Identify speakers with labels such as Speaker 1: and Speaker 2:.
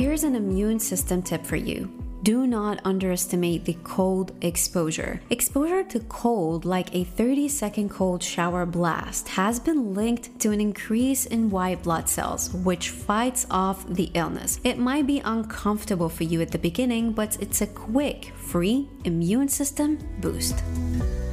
Speaker 1: Here's an immune system tip for you. Do not underestimate the cold exposure. Exposure to cold, like a 30-second cold shower blast, has been linked to an increase in white blood cells, which fights off the illness. It might be uncomfortable for you at the beginning, but it's a quick, free immune system boost.